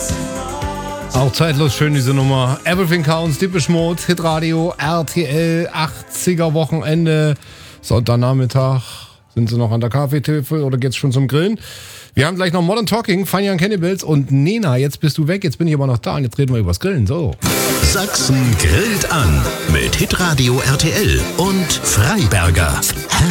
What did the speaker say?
Auch zeitlos schön diese Nummer. Everything Counts, Depeche Mode, Hitradio, RTL, 80er Wochenende, Sonntagnachmittag. Sind Sie noch an der Kaffeetafel oder geht's schon zum Grillen? Wir haben gleich noch Modern Talking, Funny and Cannibals und Nena, jetzt bist du weg, jetzt bin ich aber noch da und jetzt reden wir übers Grillen, so. Sachsen grillt an mit Hitradio RTL und Freiberger.